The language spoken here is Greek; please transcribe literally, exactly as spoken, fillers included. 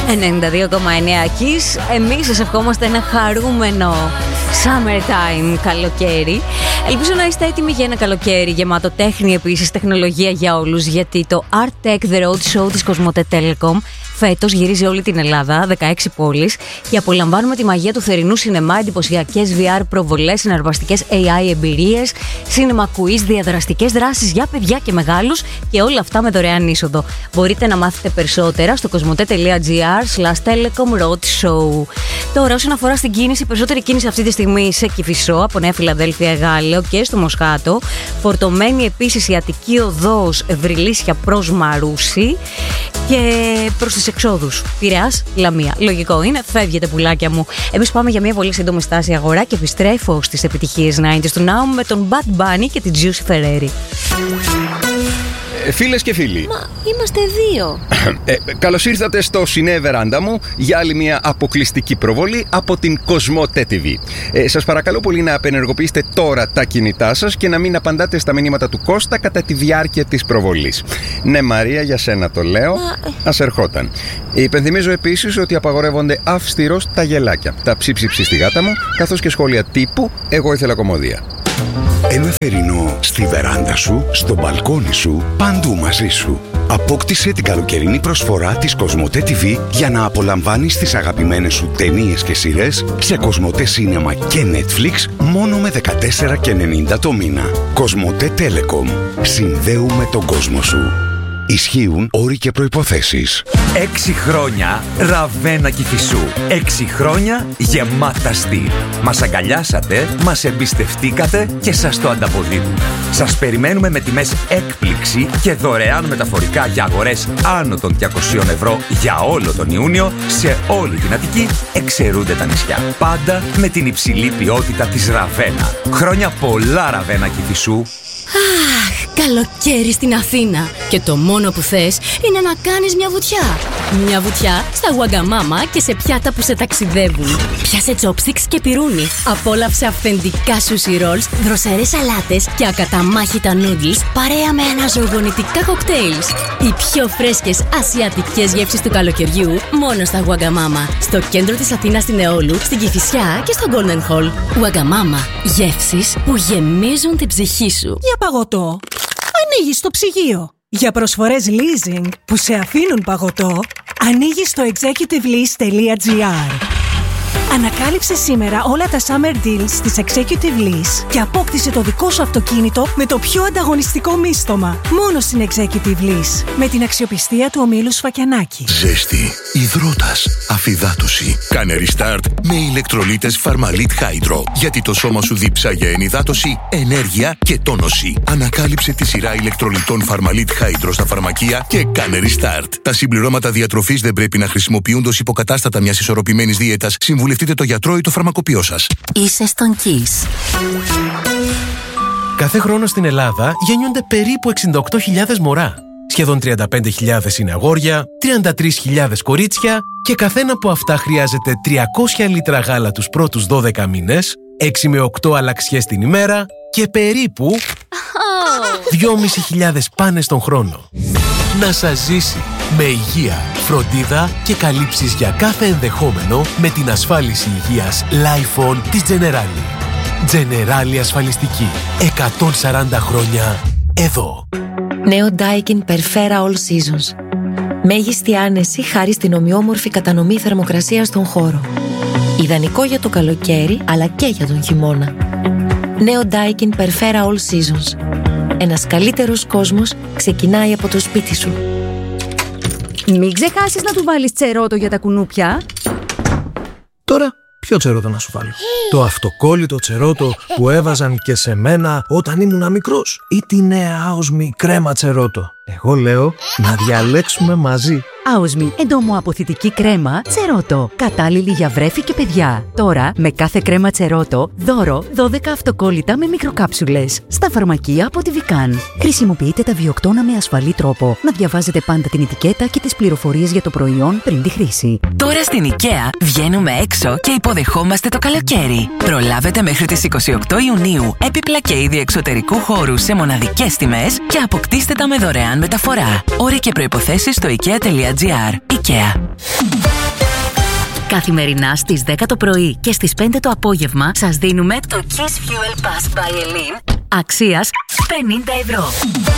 ενενήντα δύο κόμμα εννέα Kiss. Εμείς σας ευχόμαστε ένα χαρούμενο summertime, καλοκαίρι. Ελπίζω να είστε έτοιμοι για ένα καλοκαίρι γεμάτο τέχνη, επίσης τεχνολογία για όλους, γιατί το Art Tech The Road Show της Κοσμοτέ Telecom φέτος γυρίζει όλη την Ελλάδα, δεκαέξι πόλεις, και απολαμβάνουμε τη μαγεία του θερινού σινεμά, εντυπωσιακές βι αρ προβολές, συναρπαστικές έι άι εμπειρίες, cinema quiz, διαδραστικές δράσεις για παιδιά και μεγάλους, και όλα αυτά με δωρεάν είσοδο. Μπορείτε να μάθετε περισσότερα στο κοσμοτέ.gr slash telecom road show. Τώρα, όσον αφορά στην κίνηση, περισσότερη κίνηση αυτή τη στιγμή σε Κηφισό, από Νέα Φιλαδέλφια, Γάλλιο και στο Μοσχάτο. Φορτωμένη επίσης η Αττική Οδός, Βρυλίσια προς Μαρούσι, και προς τις εξόδους Πειραιάς, Λαμία. Λογικό είναι, φεύγετε πουλάκια μου. Εμείς πάμε για μια πολύ σύντομη στάση αγορά και επιστρέφω στις επιτυχίες ενενήντα του Now με τον Bad Bunny και την Juicy Ferreri. Φίλες και φίλοι, Μα είμαστε δύο. ε, καλώς ήρθατε στο Σινέ Βεράντα μου για άλλη μια αποκλειστική προβολή από την Κοσμοτέ τι βι. ε, Σας παρακαλώ πολύ να απενεργοποιήσετε τώρα τα κινητά σας και να μην απαντάτε στα μηνύματα του Κώστα κατά τη διάρκεια της προβολής. Ναι, Μαρία, για σένα το λέω. Μα... Ας ερχόταν. Υπενθυμίζω επίσης ότι απαγορεύονται αυστηρώς τα γελάκια, τα ψίψιψη στη γάτα μου, καθώς και σχόλια τύπου «Εγώ ήθελα κομμωδία». Ένα θερινό στη βεράντα σου, στο μπαλκόνι σου, παντού μαζί σου. Απόκτησε την καλοκαιρινή προσφορά της Κοσμοτέ τι βι για να απολαμβάνεις τις αγαπημένες σου ταινίες και σειρές σε Κοσμοτέ Σίνεμα και Netflix μόνο με δεκατέσσερα ενενήντα το μήνα. Κοσμοτέ Telecom. Συνδέουμε τον κόσμο σου. Ισχύουν όροι και προϋποθέσεις. Έξι χρόνια Ραβένα Κηφισού. Έξι χρόνια γεμάτα στυλ. Μας αγκαλιάσατε, μας εμπιστευτήκατε και σας το ανταποδίδουμε. Σας περιμένουμε με τιμές έκπληξη και δωρεάν μεταφορικά για αγορές άνω των διακόσια ευρώ για όλο τον Ιούνιο σε όλη την Αττική, εξαιρούνται τα νησιά. Πάντα με την υψηλή ποιότητα της Ραβένα. Χρόνια πολλά, Ραβένα Κηφισού. Αχ, καλοκαίρι στην Αθήνα. Και το μόνο που θες είναι να κάνεις μια βουτιά. Μια βουτιά στα Wagamama και σε πιάτα που σε ταξιδεύουν. Πιάσε chopsticks και πυρούνι. Απόλαυσε αυθεντικά sushi rolls, δροσερές σαλάτες και ακαταμάχητα noodles παρέα με αναζωογονητικά κοκτέιλς. Οι πιο φρέσκες ασιατικές γεύσεις του καλοκαιριού μόνο στα Wagamama. Στο κέντρο της Αθήνας, στην Εόλου, στην Κηφισιά και στο Golden Hall. Wagamama. Γεύσεις που γεμίζουν την ψυχή σου. Για παγωτό, ανοίγεις το ψυγείο. Για προσφορές leasing που σε αφήνουν παγωτό, ανοίγεις το executive lease τελεία gr. Ανακάλυψε σήμερα όλα τα summer deals της Executive Lease και απόκτησε το δικό σου αυτοκίνητο με το πιο ανταγωνιστικό μίστομα. Μόνο στην Executive Lease, με την αξιοπιστία του ομίλου Σφακιανάκη. Ζέστη, υδρότας, αφυδάτωση. Κάνε restart με ηλεκτρολίτες Pharmalit Hydro. Γιατί το σώμα σου δίψα για ενυδάτωση, ενέργεια και τόνωση. Ανακάλυψε τη σειρά ηλεκτρολιτών Pharmalit Hydro στα φαρμακεία και κάνε restart. Τα συμπληρώματα διατροφής δεν πρέπει να χρησιμοποιούνται ως υποκατάστατα μιας ισορροπημένης δίαιτας. Συμβουλευτείτε το γιατρό ή το φαρμακοποιό σας. Είσαι στον Kiss. Κάθε χρόνο στην Ελλάδα γεννιούνται περίπου εξήντα οκτώ χιλιάδες μωρά. Σχεδόν τριάντα πέντε χιλιάδες είναι αγόρια, τριάντα τρεις χιλιάδες κορίτσια και καθένα από αυτά χρειάζεται τριακόσια λίτρα γάλα τους πρώτους δώδεκα μήνες, έξι με οκτώ αλλαξιές την ημέρα και περίπου δυόμισι χιλιάδες πάνες τον χρόνο. Να σας ζήσει με υγεία, φροντίδα και καλύψεις για κάθε ενδεχόμενο με την ασφάλιση υγείας Lifon της Generali. Generali ασφαλιστική. εκατόν σαράντα χρόνια εδώ. Νέο Daikin Perfera All Seasons. Μέγιστη άνεση χάρη στην ομοιόμορφη κατανομή θερμοκρασίας στον χώρο. Ιδανικό για το καλοκαίρι αλλά και για τον χειμώνα. Νέο Daikin Perfera All Seasons. Ένας καλύτερος κόσμος ξεκινάει από το σπίτι σου. Μην ξεχάσεις να του βάλεις τσερότο για τα κουνούπια. Τώρα, ποιο τσερότο να σου βάλω? Το αυτοκόλλητο τσερότο που έβαζαν και σε μένα όταν ήμουν μικρός, ή τη νέα Άοσμη κρέμα τσερότο? Εγώ λέω να διαλέξουμε μαζί. Άοσμη, εντομοαποθητική κρέμα τσερότο. Κατάλληλη για βρέφη και παιδιά. Τώρα, με κάθε κρέμα τσερότο, δώρο δώδεκα αυτοκόλλητα με μικροκάψουλες. Στα φαρμακεία από τη Vican. Χρησιμοποιείτε τα βιοκτώνα με ασφαλή τρόπο. Να διαβάζετε πάντα την ετικέτα και τις πληροφορίες για το προϊόν πριν τη χρήση. Τώρα στην IKEA βγαίνουμε έξω και υποδεχόμαστε το καλοκαίρι. Προλάβετε μέχρι τις είκοσι οκτώ Ιουνίου έπιπλα και είδη εξωτερικού χώρου σε μοναδικές τιμές και αποκτήστε τα με δωρεάν μεταφορά. Όροι και προϋποθέσεις στο ikea τελεία gr. IKEA. Καθημερινά στις δέκα το πρωί και στις πέντε το απόγευμα σας δίνουμε το Kiss Fuel Pass by Elin αξίας πενήντα ευρώ.